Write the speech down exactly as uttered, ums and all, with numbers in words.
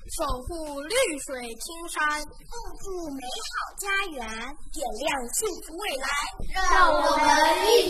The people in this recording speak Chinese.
守护绿水青山， 共筑美好家园， 点亮幸福未来。 让我们一